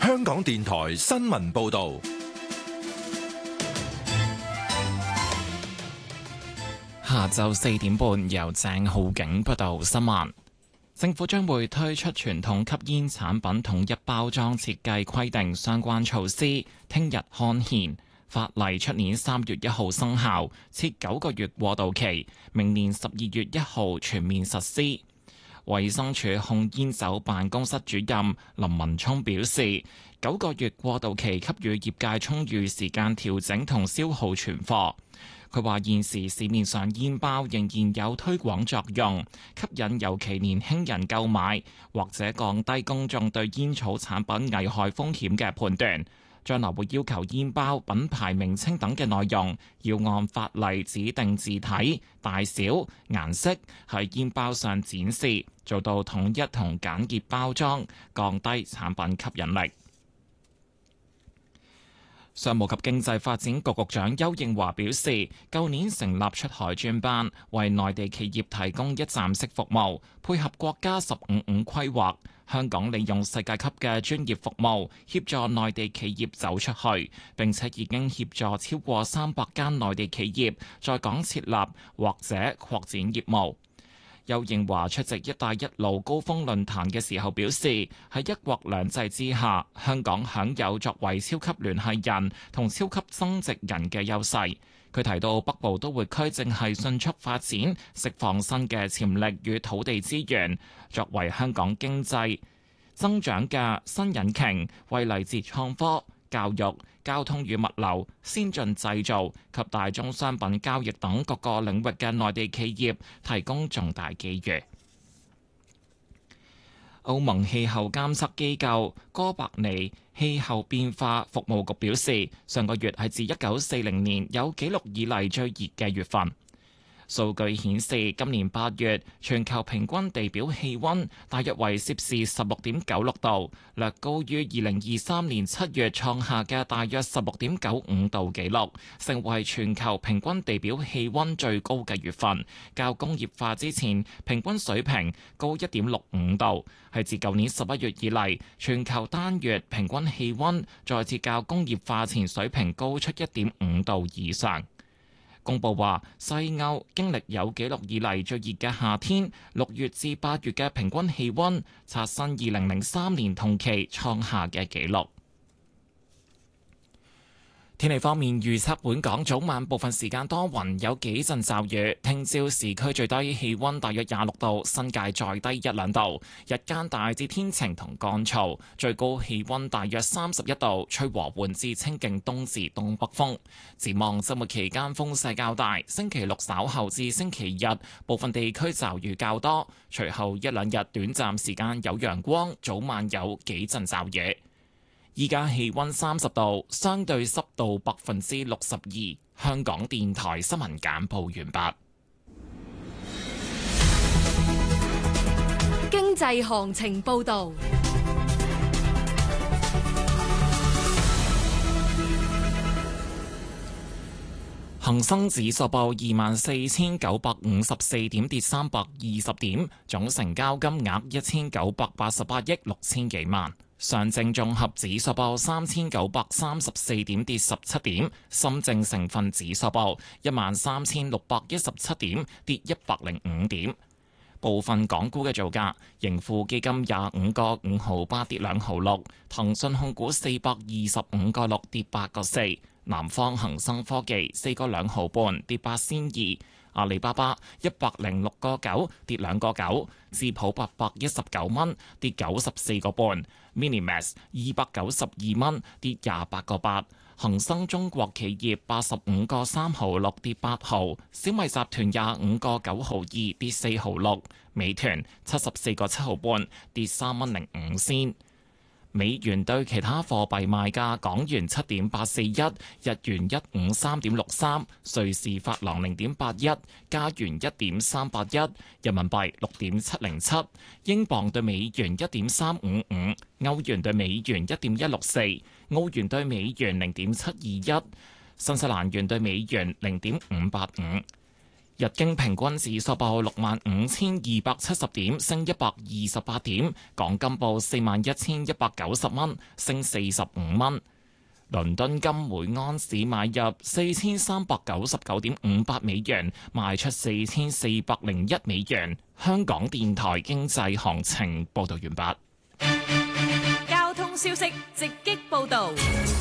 香港電台新聞報道。 下晝4點半，由鄭浩景報道新聞。政府將會推出傳統吸煙產品統一包裝設計規定相關措施，聽日刊憲。法例出年3月1號生效，設9個月過渡期，明年12月1號全面實施。衛生署控煙酒辦公室主任林文聰表示，9個月過渡期給予業界充裕時間調整同消耗存貨。佢話現時市面上煙包仍然有推廣作用，吸引尤其年輕人購買，或者降低公眾對煙草產品危害風險嘅判斷。將來會要求煙包品牌名稱等嘅內容要按法例指定字體、大小、顏色喺煙包上展示，做到統一同簡潔包裝，降低產品吸引力。商務及經濟發展局局長邱應華表示，舊年成立出海專班，為內地企業提供一站式服務，配合國家15+5規劃，香港利用世界級嘅專業服務協助內地企業走出去，並且已經協助超過300間內地企業在港設立或者擴展業務。邱應華出席一帶一路高峰論壇嘅時候表示，喺一國兩制之下，香港享有作為超級聯繫人同超級增值人嘅優勢。佢提到北部都會區正係迅速發展，釋放新嘅潛力與土地資源，作為香港經濟增長嘅新引擎，為嚟自創科、教育、交通與物流、先進製造及大宗商品交易等各個領域嘅內地企業提供重大機遇。歐盟氣候監測機構哥白尼氣候變化服務局表示，上個月係自1940年有紀錄以嚟最熱嘅月份。數據顯示，今年8月全球平均地表氣溫大約為攝氏16.96度，略高於2023年7月創下嘅大約16.95度紀錄，成為全球平均地表氣溫最高嘅月份，較工業化之前平均水平高1.65度，係自舊年11月以嚟全球單月平均氣溫再次較工業化前水平高出1.5度以上。公佈話，西歐經歷有紀錄以嚟最熱嘅夏天，6月至8月嘅平均氣溫刷新2003年同期創下嘅紀錄。天氣方面預測，本港早晚部分時間多雲，有幾陣驟雨。聽朝市區最低氣溫大約26度，新界再低1-2度。日間大致天晴同乾燥，最高氣溫大約31度，吹和緩至清勁東至東北風。展望週末期間風勢較大，星期六稍後至星期日部分地區驟雨較多，隨後1-2日短暫時間有陽光，早晚有幾陣驟雨。依家氣溫30度，相對濕度62%。香港電台新聞簡報完畢。 經濟行情報道。 恒生指數報24,954點，跌320點，總成交金額1,988億6千幾萬。上證綜合指數報3,934點，跌17點；深證成分指數報13,617點，跌105點。部分港股嘅造價：盈富基金25個5毫8，跌2毫6；騰訊控股425個6，跌8個4；南方恒生科技4個2毫半，跌8仙2；阿里巴巴106個9，跌2個9；智普819蚊，跌94個半；Minimax 292蚊，跌28個8；恒生中國企業85個3毫6，跌8毫；小米集團25個9毫2，跌4毫6；美團74個7毫半，跌3蚊05仙。美元對其他貨幣賣價：港元7.841，日元153.63，瑞士法郎0.81，加元1.381，人民幣6.707，英鎊對美元1.355，歐元對美元1.164，澳元對美元0.721，新西蘭元對美元0.585。 日經平均指數報65,270點，升128點；港金報41,190蚊，升45蚊。倫敦金每安士買入4399.58美元，賣出4401美元。香港電台經濟行情報道完畢。 交通消息直擊報導。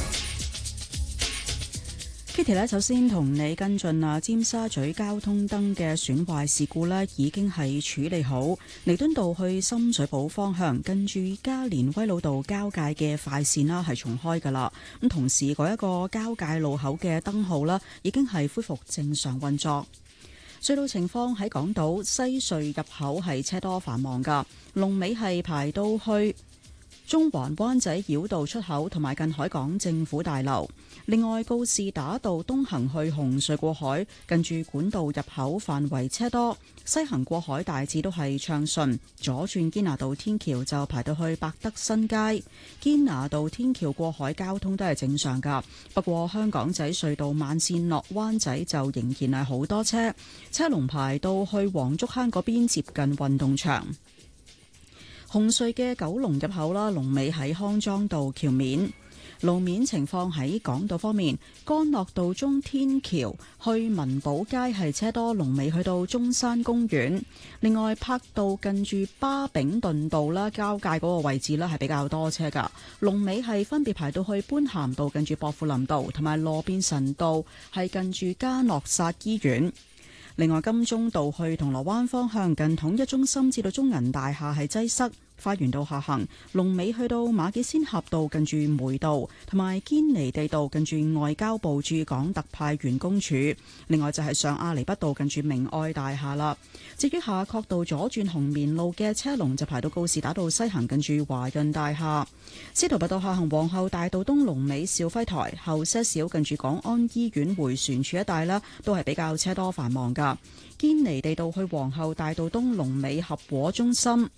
Kitty 咧，首先同你跟進尖沙咀交通燈嘅損壞事故咧，已經係處理好。彌敦道去深水埗方向，近住加連威老道交界嘅快線啦，係重開噶啦。咁同時嗰一個交界路口嘅燈號啦，已經係恢復正常運作。隧道情況喺港島西隧入口係車多繁忙噶，龍尾係排到去中環灣仔繞道出口同埋近海港政府大樓。另外，告士打道東行去紅隧過海，近住管道入口範圍車多；西行過海大致都係暢順。左轉堅拿道天橋就排到去百德新街，堅拿道天橋過海交通都係正常噶。不過香港仔隧道慢線落灣仔就仍然係好多車，車龍排到去黃竹坑嗰邊接近運動場。紅隧嘅九龍入口啦，龍尾喺康莊道橋面。路面情況喺港島方面，干諾道中天橋去文寶街係車多，龍尾去到中山公園。另外，柏道近住巴炳頓道啦，交界嗰個位置呢係比較多車噶，龍尾係分別排到去般咸道近住薄扶林道，同埋羅便臣道係近住嘉諾撒醫院。另外，金鐘道去銅鑼灣方向近統一中心至到中銀大廈係擠塞。花園道下行，龍尾去到馬己仙峽道近住梅道，同埋堅尼地道近住外交部駐港特派員公署。另外就係上亞厘畢道近住明愛大廈啦。至於夏慤道左轉紅棉路嘅車龍就排到告士打道西行近住華潤大廈。司徒拔道下行皇后大道東龍尾兆輝台，後些少近住港安醫院迴旋處一帶啦，都係比較車多繁忙噶。堅尼地道去皇后大道東龍尾合和中心。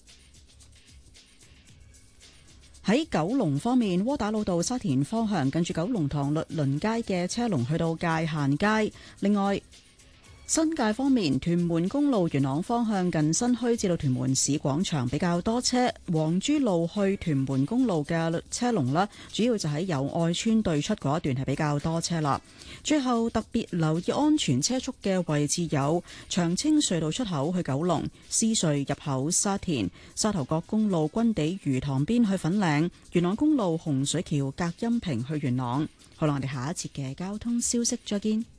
喺九龍方面，窩打老道沙田方向近住九龍塘律倫街嘅車龍去到界限街。另外，新界方面，屯門公路元朗方向近新墟至到屯門市廣場比較多車。黃珠路去屯門公路嘅車龍啦，主要就喺友愛村對出嗰一段係比較多車啦。最後特別留意安全車速嘅位置有長青隧道出口去九龍、獅隧入口沙田、沙頭角公路軍地魚塘邊去粉嶺、元朗公路洪水橋隔音屏去元朗。好啦，我哋下一節嘅交通消息再見。